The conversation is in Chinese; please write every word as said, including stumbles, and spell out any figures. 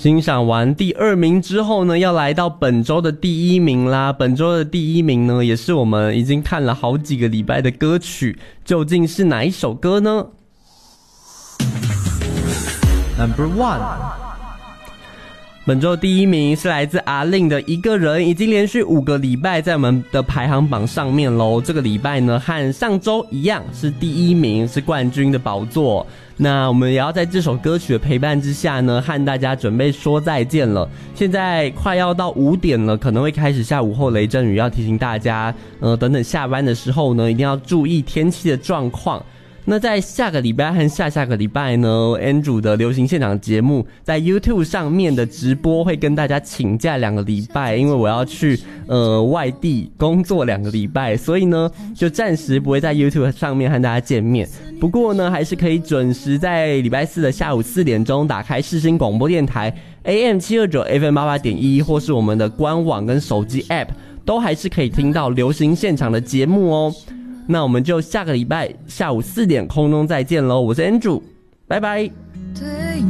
欣赏完第二名之后呢，要来到本周的第一名啦。本周的第一名呢，也是我们已经看了好几个礼拜的歌曲，究竟是哪一首歌呢？ Number one， 本周第一名是来自阿令的一个人，已经连续五个礼拜在我们的排行榜上面咯。这个礼拜呢，和上周一样是第一名，是冠军的宝座。那我们也要在这首歌曲的陪伴之下呢，和大家准备说再见了。现在快要到五点了，可能会开始下午后雷阵雨，要提醒大家，呃，等等下班的时候呢，一定要注意天气的状况。那在下个礼拜和下下个礼拜呢 Andrew 的流行现场节目在 YouTube 上面的直播会跟大家请假两个礼拜，因为我要去呃外地工作两个礼拜，所以呢就暂时不会在 YouTube 上面和大家见面。不过呢还是可以准时在礼拜四的下午四点钟打开世新广播电台 A M 七二九 F M 八八点一 或是我们的官网跟手机 App 都还是可以听到流行现场的节目哦。那我们就下个礼拜下午四点空中再见咯，我是 Andrew， 拜拜。